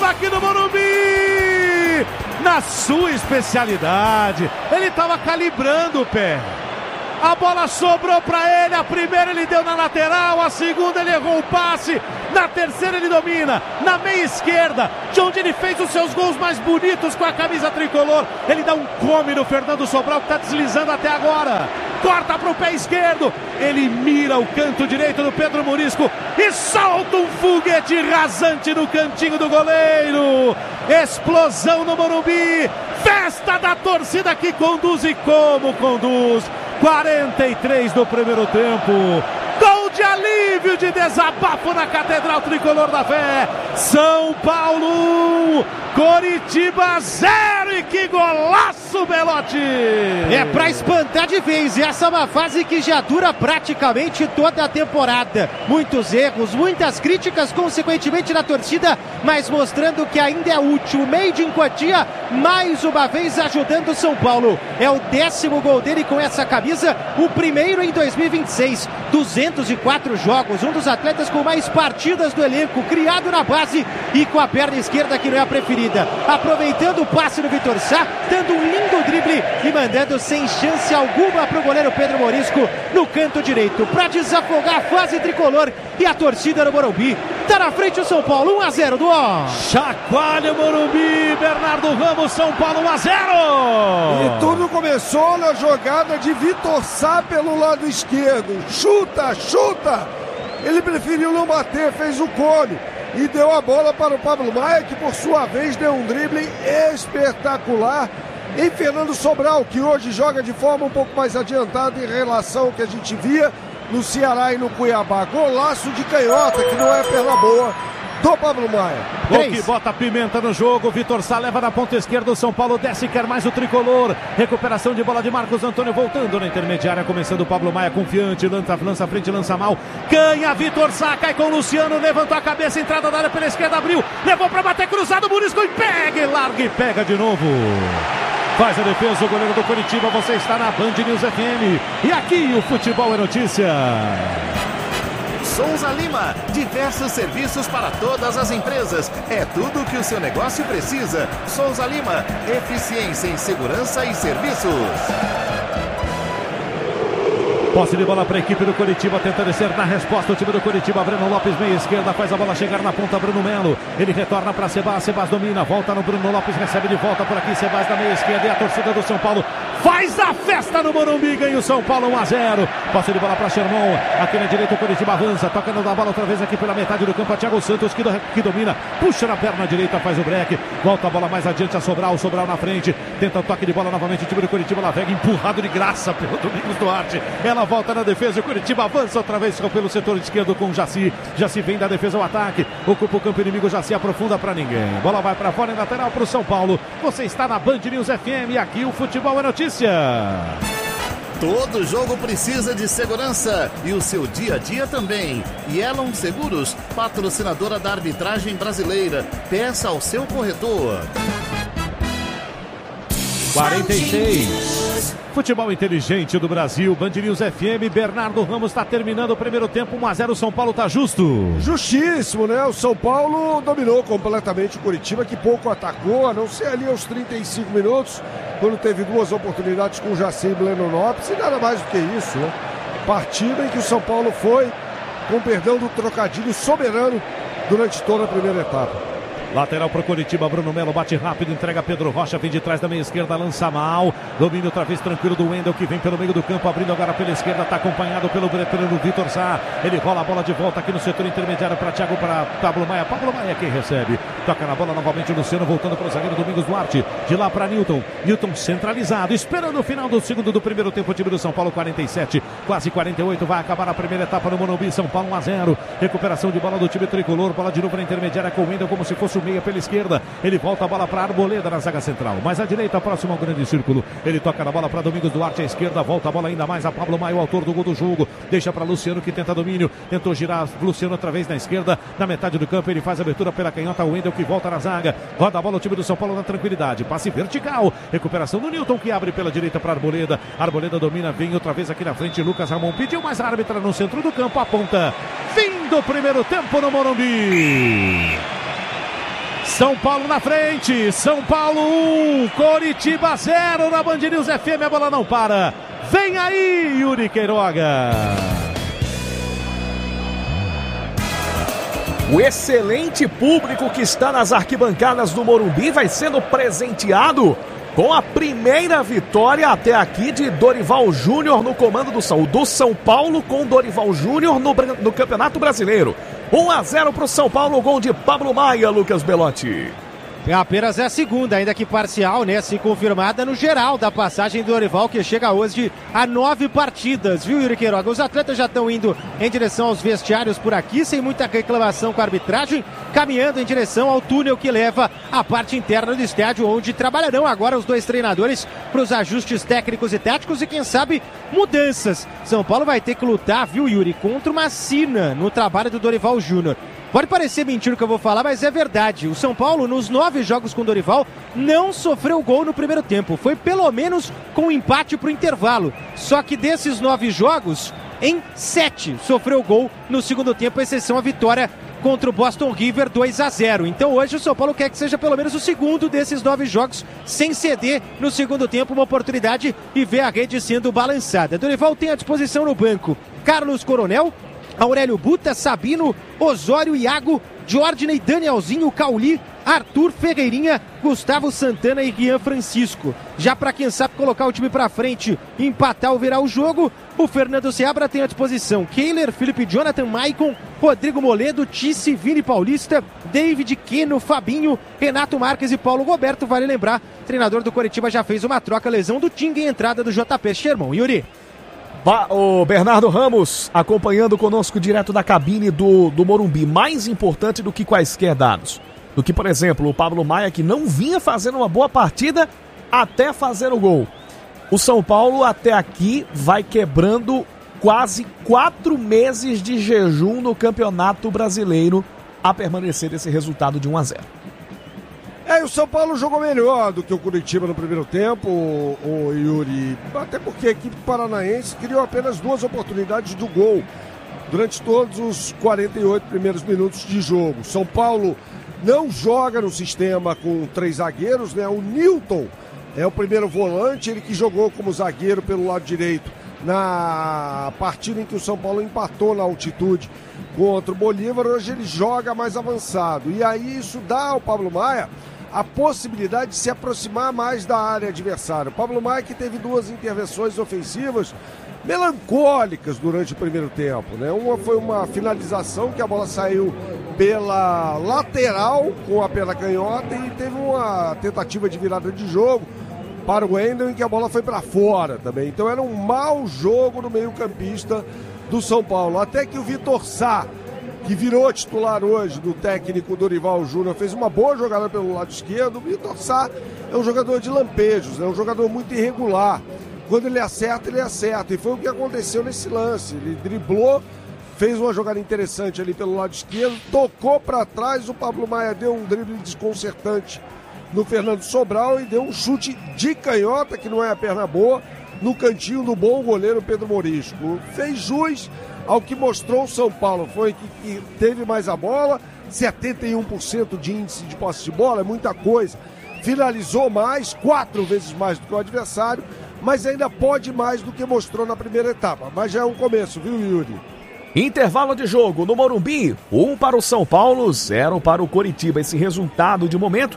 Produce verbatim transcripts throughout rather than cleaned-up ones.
aqui no Morumbi, na sua especialidade. Ele estava calibrando o pé. A bola sobrou para ele, a primeira ele deu na lateral, a segunda ele errou o passe, na terceira ele domina, na meia esquerda, de onde ele fez os seus gols mais bonitos com a camisa tricolor. Ele dá um come no Fernando Sobral, que está deslizando até agora. Corta para o pé esquerdo, ele mira o canto direito do Pedro Murisco e solta um foguete rasante no cantinho do goleiro. Explosão no Morumbi, festa da torcida que conduz e como conduz. quarenta e três do primeiro tempo, gol de alívio, de desabafo na Catedral Tricolor da Fé. São Paulo um, Coritiba zero, e que golaço, Belotti! É pra espantar de vez, e essa é uma fase que já dura praticamente toda a temporada. Muitos erros, muitas críticas, consequentemente na torcida, mas mostrando que ainda é útil. Made in Cotia, mais uma vez ajudando o São Paulo. É o décimo gol dele com essa camisa, o primeiro em dois mil e vinte e seis, duzentos e quatro jogos, um dos atletas com mais partidas do elenco, criado na base e com a perna esquerda que não é a preferida. Aproveitando o passe do Vitor Sá, dando um lindo drible e mandando sem chance alguma para o goleiro Pedro Morisco no canto direito, para desafogar a fase tricolor. E a torcida do Morumbi tá na frente o São Paulo, um a zero do ó. Chacoalha o Morumbi, Bernardo Ramos, São Paulo um a zero. E tudo começou na jogada de Vitor Sá pelo lado esquerdo. Chuta, chuta! Ele preferiu não bater, fez o cone e deu a bola para o Pablo Maia, que por sua vez deu um drible espetacular em Fernando Sobral, que hoje joga de forma um pouco mais adiantada em relação ao que a gente via no Ceará e no Cuiabá. Golaço de canhota, que não é perna boa, do Pablo Maia. Gol que bota pimenta no jogo. Vitor Sá leva na ponta esquerda. O São Paulo desce e quer mais o tricolor. Recuperação de bola de Marcos Antônio, voltando na intermediária, começando o Pablo Maia confiante, lança, lança frente, lança mal, ganha Vitor Sá, cai com o Luciano, levantou a cabeça, entrada da área pela esquerda, abriu, levou para bater cruzado, Murisco, e pega, e larga e pega de novo. Faz a defesa o goleiro do Coritiba. Você está na Band News F M e aqui o futebol é notícia. Souza Lima, diversos serviços para todas as empresas. É tudo o que o seu negócio precisa. Souza Lima, eficiência em segurança e serviços. Posse de bola para a equipe do Coritiba, tenta descer na resposta o time do Coritiba. Breno Lopes, meia esquerda, faz a bola chegar na ponta, Bruno Melo. Ele retorna para Sebas, Sebas domina, volta no Bruno Lopes, recebe de volta por aqui, Sebas da meia esquerda, e a torcida do São Paulo faz a festa no Morumbi, ganha o São Paulo um a zero. Posse de bola para Sherman, aqui na direita o Coritiba avança, tocando da bola outra vez aqui pela metade do campo, a Thiago Santos que, do, que domina, puxa na perna direita, faz o break, volta a bola mais adiante a Sobral, Sobral na frente, tenta o toque de bola novamente, o time do Coritiba, Lavega empurrado de graça pelo Domingos Duarte, ela volta na defesa, o Coritiba avança outra vez pelo setor esquerdo com o Jaci, Jaci vem da defesa ao ataque, ocupa o campo inimigo, Jaci aprofunda para ninguém, bola vai para fora em lateral para o São Paulo. Você está na Band News F M e aqui o futebol é notícia. Todo jogo precisa de segurança e o seu dia a dia também. Yellow Seguros, patrocinadora da arbitragem brasileira. Peça ao seu corretor. quarenta e seis. Futebol inteligente do Brasil, Band News F M. Bernardo Ramos está terminando o primeiro tempo, um a zero. O São Paulo está justo. Justíssimo, né? O São Paulo dominou completamente o Coritiba, que pouco atacou, a não ser ali aos trinta e cinco minutos, quando teve duas oportunidades com o Jaci e Breno Lopes, e nada mais do que isso, né? Partida em que o São Paulo foi, com perdão do trocadilho, soberano durante toda a primeira etapa. Lateral para o Coritiba, Bruno Melo bate rápido, entrega Pedro Rocha, vem de trás da meia esquerda, lança mal, domínio outra vez tranquilo do Wendel, que vem pelo meio do campo, abrindo agora pela esquerda, está acompanhado pelo, pelo Vitor Sá, ele rola a bola de volta aqui no setor intermediário para Thiago, para Pablo Maia, Pablo Maia quem recebe, toca na bola novamente o Luciano, voltando para o zagueiro Domingos Duarte, de lá para Newton, Newton centralizado, esperando o final do segundo do primeiro tempo, o time do São Paulo, quarenta e sete, quase quarenta e oito, vai acabar a primeira etapa no Morumbi, São Paulo um a zero, recuperação de bola do time tricolor, bola de novo na intermediária com o Wendel, como se fosse o meia pela esquerda, ele volta a bola para Arboleda na zaga central, mais à direita, próximo ao grande círculo, ele toca na bola para Domingos Duarte à esquerda, volta a bola ainda mais a Pablo Maia, o autor do gol do jogo, deixa para Luciano que tenta domínio, tentou girar Luciano outra vez na esquerda, na metade do campo, ele faz a abertura pela canhota, o Wendel que volta na zaga, roda a bola o time do São Paulo na tranquilidade, passe vertical, recuperação do Newton que abre pela direita para Arboleda, Arboleda domina, vem outra vez aqui na frente, Lucas Ramon pediu mais a árbitra no centro do campo, aponta, fim do primeiro tempo no Morumbi. São Paulo na frente, São Paulo um, Coritiba zero na Band News F M, a bola não para. Vem aí, Yuri Queiroga. O excelente público que está nas arquibancadas do Morumbi vai sendo presenteado com a primeira vitória até aqui de Dorival Júnior no comando do São, do São Paulo com Dorival Júnior no, no Campeonato Brasileiro. um a zero para o São Paulo, gol de Pablo Maia, Lucas Belotti. É apenas a segunda, ainda que parcial, né? Se confirmada no geral da passagem do Dorival, que chega hoje a nove partidas, viu, Yuri Queiroga? Os atletas já estão indo em direção aos vestiários por aqui, sem muita reclamação com a arbitragem, caminhando em direção ao túnel que leva à parte interna do estádio, onde trabalharão agora os dois treinadores para os ajustes técnicos e táticos e, quem sabe, mudanças. São Paulo vai ter que lutar, viu, Yuri, contra uma sina no trabalho do Dorival Júnior. Pode parecer mentira o que eu vou falar, mas é verdade. O São Paulo, nos nove jogos com o Dorival, não sofreu gol no primeiro tempo. Foi pelo menos com um empate para o intervalo. Só que desses nove jogos, em sete sofreu gol no segundo tempo, exceção a vitória contra o Boston River dois a zero. Então hoje o São Paulo quer que seja pelo menos o segundo desses nove jogos sem ceder no segundo tempo, uma oportunidade e ver a rede sendo balançada. Dorival tem à disposição no banco Carlos Coronel, Aurélio Buta, Sabino, Osório, Iago, Jordney, Danielzinho, Cauli, Arthur, Ferreirinha, Gustavo Santana e Rian Francisco. Já para quem sabe colocar o time para frente, empatar ou virar o jogo, o Fernando Seabra tem à disposição Keiler, Felipe Jonathan, Maicon, Rodrigo Moledo, Tice, Vini Paulista, David, Keno, Fabinho, Renato Marques e Paulo Roberto. Vale lembrar, o treinador do Coritiba já fez uma troca, lesão do Tinga e entrada do J P Sherman. Yuri. O Bernardo Ramos acompanhando conosco direto da cabine do, do Morumbi. Mais importante do que quaisquer dados, do que, por exemplo, o Pablo Maia, que não vinha fazendo uma boa partida até fazer o gol. O São Paulo até aqui vai quebrando quase quatro meses de jejum no Campeonato Brasileiro a permanecer desse resultado de um a zero. É, o São Paulo jogou melhor do que o Coritiba no primeiro tempo, o, o Yuri, até porque a equipe paranaense criou apenas duas oportunidades do gol durante todos os quarenta e oito primeiros minutos de jogo. São Paulo não joga no sistema com três zagueiros, né? O Newton é o primeiro volante, ele que jogou como zagueiro pelo lado direito na partida em que o São Paulo empatou na altitude contra o Bolívar. Hoje ele joga mais avançado, e aí isso dá ao Pablo Maia a possibilidade de se aproximar mais da área adversária. O Pablo Maia, que teve duas intervenções ofensivas melancólicas durante o primeiro tempo, né? Uma foi uma finalização que a bola saiu pela lateral com a perna canhota, e teve uma tentativa de virada de jogo para o Wendel em que a bola foi para fora também. Então era um mau jogo no meio-campista do São Paulo, até que o Vitor Sá, que virou titular hoje do técnico Dorival Júnior, fez uma boa jogada pelo lado esquerdo. O Vitor Sá é um jogador de lampejos, é um jogador muito irregular. Quando ele acerta, ele acerta, e foi o que aconteceu nesse lance. Ele driblou, fez uma jogada interessante ali pelo lado esquerdo, tocou para trás, o Pablo Maia deu um drible desconcertante no Fernando Sobral e deu um chute de canhota, que não é a perna boa, no cantinho do bom goleiro Pedro Morisco. Fez jus ao que mostrou o São Paulo, foi que, que teve mais a bola, setenta e um por cento de índice de posse de bola, é muita coisa. Finalizou mais, quatro vezes mais do que o adversário, mas ainda pode mais do que mostrou na primeira etapa. Mas já é um começo, viu, Yuri? Intervalo de jogo no Morumbi, um para o São Paulo, zero para o Coritiba. Esse resultado de momento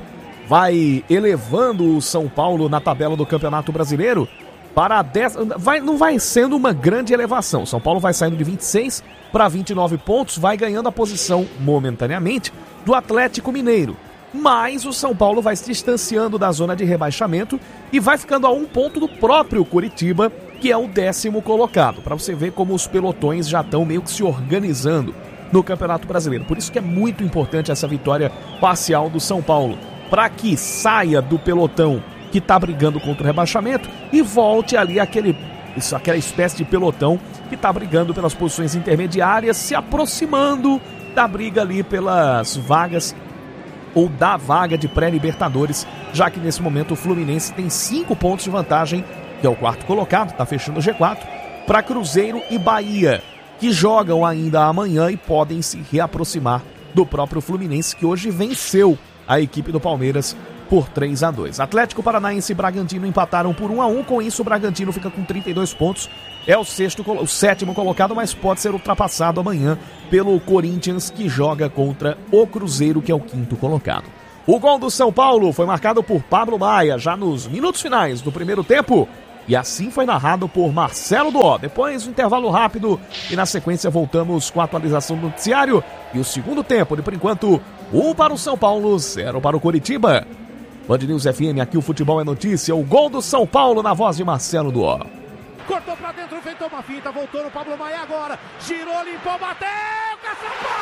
vai elevando o São Paulo na tabela do Campeonato Brasileiro para dez, vai, não vai sendo uma grande elevação. São Paulo vai saindo de vinte e seis para vinte e nove pontos, vai ganhando a posição momentaneamente do Atlético Mineiro. Mas o São Paulo vai se distanciando da zona de rebaixamento e vai ficando a um ponto do próprio Coritiba, que é o décimo colocado. Para você ver como os pelotões já estão meio que se organizando no Campeonato Brasileiro. Por isso que é muito importante essa vitória parcial do São Paulo, para que saia do pelotão que está brigando contra o rebaixamento e volte ali aquele, isso, aquela espécie de pelotão que está brigando pelas posições intermediárias, se aproximando da briga ali pelas vagas ou da vaga de pré-libertadores, já que nesse momento o Fluminense tem cinco pontos de vantagem, que é o quarto colocado, está fechando o G quatro, para Cruzeiro e Bahia, que jogam ainda amanhã e podem se reaproximar do próprio Fluminense, que hoje venceu a equipe do Palmeiras por três a dois. Atlético Paranaense e Bragantino empataram por um a um, com isso o Bragantino fica com trinta e dois pontos, é o, sexto, o sétimo colocado, mas pode ser ultrapassado amanhã pelo Corinthians, que joga contra o Cruzeiro, que é o quinto colocado. O gol do São Paulo foi marcado por Pablo Maia, já nos minutos finais do primeiro tempo, e assim foi narrado por Marcelo Duó. Depois, um intervalo rápido e na sequência voltamos com a atualização do noticiário e o segundo tempo, de por enquanto, um para o São Paulo, zero para o Coritiba. Band News F M, aqui o futebol é notícia, o gol do São Paulo na voz de Marcelo Duó. Cortou pra dentro, feitou uma finta, voltou no Pablo Maia agora, girou, limpou, bateu, São Paulo!